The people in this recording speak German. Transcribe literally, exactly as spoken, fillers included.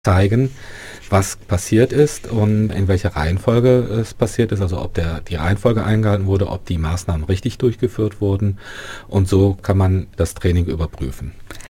zeigen, was passiert ist und in welcher Reihenfolge es passiert ist, also ob der die Reihenfolge eingehalten wurde, ob die Maßnahmen richtig durchgeführt wurden und so kann man das Training überprüfen.